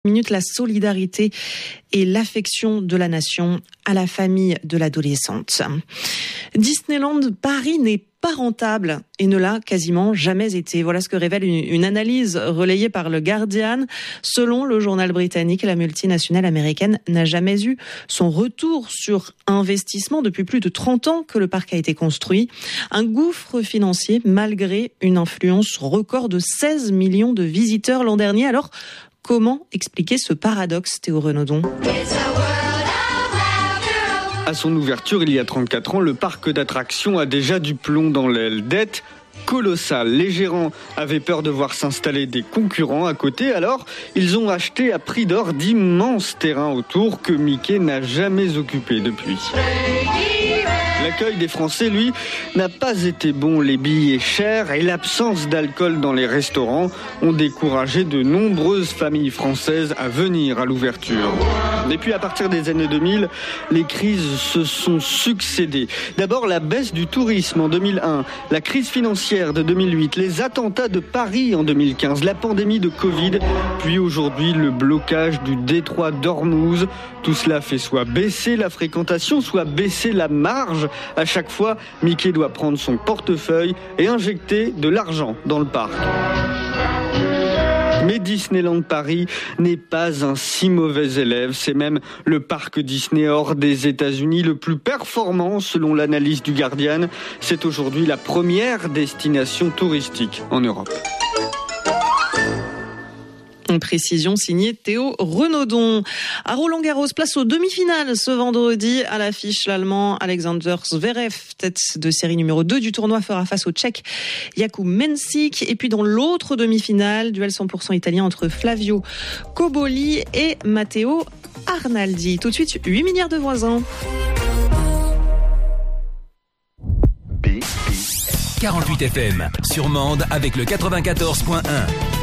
Minute, la solidarité et l'affection de la nation à la famille de l'adolescente. Disneyland Paris n'est pas rentable et ne l'a quasiment jamais été. Voilà ce que révèle une analyse relayée par le Guardian. Selon le journal britannique, la multinationale américaine n'a jamais eu son retour sur investissement depuis plus de 30 ans que le parc a été construit. Un gouffre financier malgré une influence record de 16 millions de visiteurs l'an dernier. Alors, comment expliquer ce paradoxe, Théo Renaudon ? À son ouverture, il y a 34 ans, le parc d'attractions a déjà du plomb dans l'aile. Dette colossale. Les gérants avaient peur de voir s'installer des concurrents à côté, alors ils ont acheté à prix d'or d'immenses terrains autour que Mickey n'a jamais occupés depuis. L'accueil des Français, lui, n'a pas été bon. Les billets chers et l'absence d'alcool dans les restaurants ont découragé de nombreuses familles françaises à venir à l'ouverture. Et puis à partir des années 2000, les crises se sont succédées. D'abord la baisse du tourisme en 2001, la crise financière de 2008, les attentats de Paris en 2015, la pandémie de Covid, puis aujourd'hui le blocage du détroit d'Ormuz. Tout cela fait soit baisser la fréquentation, soit baisser la marge. À chaque fois, Mickey doit prendre son portefeuille et injecter de l'argent dans le parc. Mais Disneyland Paris n'est pas un si mauvais élève. C'est même le parc Disney hors des États-Unis le plus performant selon l'analyse du Guardian. C'est aujourd'hui la première destination touristique en Europe. Une précision signée Théo Renaudon. À Roland-Garros, place aux demi-finales ce vendredi. À l'affiche, l'Allemand Alexander Zverev, tête de série numéro 2 du tournoi, fera face au Tchèque Jakub Mensik. Et puis dans l'autre demi-finale, duel 100% italien entre Flavio Cobolli et Matteo Arnaldi. Tout de suite, 8 milliards de voisins. 48 FM sur Mende avec le 94.1.